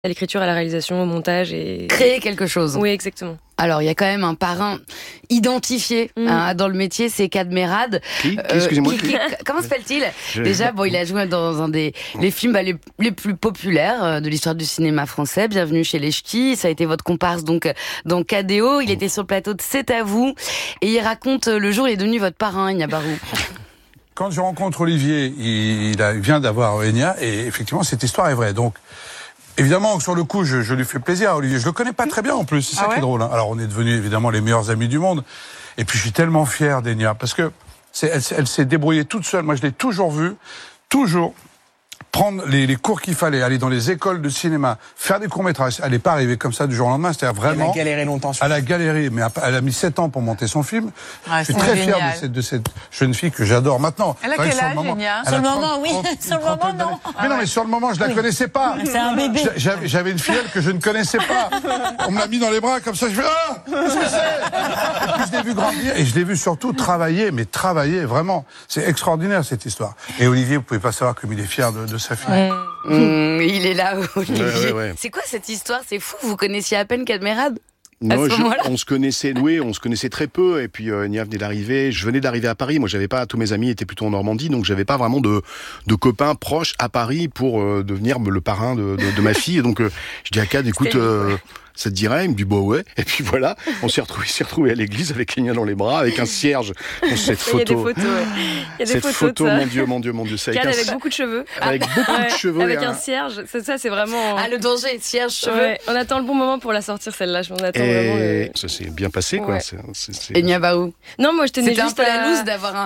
À l'écriture, à la réalisation, au montage et... Créer quelque chose. Oui, exactement. Alors, il y a quand même un parrain identifié dans le métier, c'est Kad Merad. Qui excusez-moi. Comment s'appelle-t-il ? Déjà, il a joué dans un des films les plus populaires de l'histoire du cinéma français. Bienvenue chez les Ch'tis. Ça a été votre comparse donc dans KDO. Il était sur le plateau de C'est à vous. Et il raconte le jour où il est devenu votre parrain, Enya Barou. Quand je rencontre Olivier, il vient d'avoir Enya, et effectivement, cette histoire est vraie. Donc, évidemment, sur le coup, je lui fais plaisir à Olivier. Je le connais pas très bien en plus, c'est ça qui est drôle. Hein. Alors, on est devenus évidemment les meilleurs amis du monde. Et puis, je suis tellement fier d'Enya, parce que elle s'est débrouillée toute seule. Moi, je l'ai toujours vue, toujours prendre les cours qu'il fallait, aller dans les écoles de cinéma, faire des courts-métrages. Elle n'est pas arrivée comme ça du jour au lendemain, c'est-à-dire vraiment... Elle a galéré longtemps. Elle a galéré, mais elle a mis 7 ans pour monter son film. Je suis très fier de cette jeune fille que j'adore maintenant. Elle a quel âge, Enya ? Sur le moment, oui. Sur le moment, non. Mais non, mais sur le moment, je la connaissais pas. C'est un bébé. J'avais une fillette que je ne connaissais pas. On me l'a mis dans les bras comme ça, je fais « Ah ! Qu'est-ce que c'est ?» Et puis je l'ai vu grandir, et je l'ai vu surtout travailler, mais travailler, vraiment. C'est extraordinaire, cette histoire. Et Olivier, vous pouvez pas savoir comme il est fier de sa fille. Il est là, Olivier. Ouais. C'est quoi cette histoire ? C'est fou, vous connaissiez à peine Kad Merad ? Non, on se connaissait très peu. Et puis Enya venait d'arriver. Je venais d'arriver à Paris. Moi, j'avais pas, tous mes amis étaient plutôt en Normandie, donc j'avais pas vraiment de copains proches à Paris pour devenir le parrain de ma fille. Et donc je dis à Kad, écoute, ça te dirait ? Il me dit bah ouais. Et puis voilà, on s'est retrouvés à l'église avec Enya dans les bras, avec un cierge. Cette photo. Il y a des photos. Il y a des cette photo, mon Dieu. C'est Kad avec beaucoup de cheveux. Avec beaucoup de cheveux. Avec un cierge. Ça, c'est vraiment. Ah, le danger, cierge, cheveux. Ouais, on attend le bon moment pour la sortir, celle-là. On attend vraiment. Ça s'est bien passé, quoi. Ouais. Enya Barou. Non, moi, je tenais juste un peu la loose d'avoir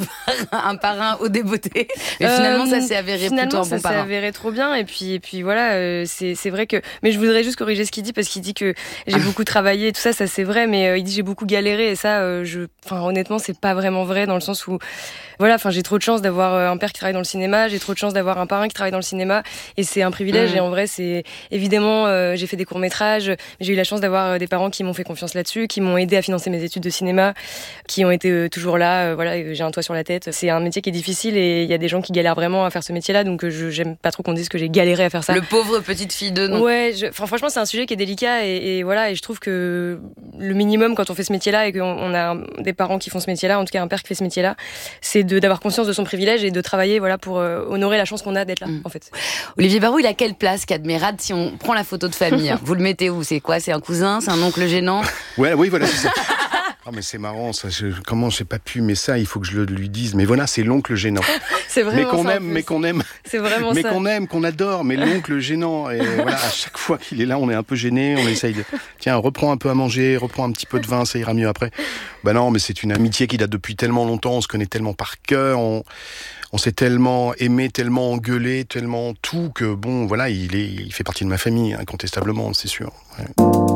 un parrain au débeauté. Mais finalement, ça s'est avéré plutôt un bon parrain. Ça s'est avéré trop bien. Et puis voilà, c'est vrai que. Mais je voudrais juste corriger ce qu'il dit, parce qu'il dit que j'ai beaucoup travaillé et tout ça c'est vrai, mais il dit j'ai beaucoup galéré, et ça, honnêtement, c'est pas vraiment vrai, dans le sens où, voilà, j'ai trop de chance d'avoir un père qui travaille dans le cinéma, j'ai trop de chance d'avoir un parrain qui travaille dans le cinéma, et c'est un privilège. Et en vrai, c'est évidemment, j'ai fait des courts-métrages, j'ai eu la chance d'avoir des parents qui m'ont fait confiance là-dessus, qui m'ont aidé à financer mes études de cinéma, qui ont été toujours là, voilà, j'ai un toit sur la tête. C'est un métier qui est difficile, et il y a des gens qui galèrent vraiment à faire ce métier-là, donc j'aime pas trop qu'on dise que j'ai galéré à faire ça. Le pauvre petite fille de non. Ouais, franchement, c'est un sujet qui est délicat, et voilà, et je trouve que le minimum quand on fait ce métier-là, et qu'on a des parents qui font ce métier-là, en tout cas un père qui fait ce métier-là, c'est d'avoir conscience de son privilège et de travailler, voilà, pour honorer la chance qu'on a d'être là, en fait. Olivier Barou, il a quelle place, Kad Merad, si on prend la photo de famille? Vous le mettez où? C'est quoi? C'est un cousin? C'est un oncle gênant? Oui, voilà, c'est ça. Ah, mais c'est marrant, ça. Comment j'ai pas pu, mais ça, il faut que je le lui dise. Mais voilà, c'est l'oncle gênant. C'est vraiment ça. Mais qu'on aime. C'est vraiment mais ça. qu'on aime, qu'on adore. Mais l'oncle gênant. Et voilà, à chaque fois qu'il est là, on est un peu gêné. On essaye de, tiens, reprends un peu à manger, reprends un petit peu de vin, ça ira mieux après. Bah non, mais c'est une amitié qui date depuis tellement longtemps. On se connaît tellement par cœur. On s'est tellement aimé, tellement engueulé, tellement tout que bon, voilà, il fait partie de ma famille, incontestablement, c'est sûr. Ouais.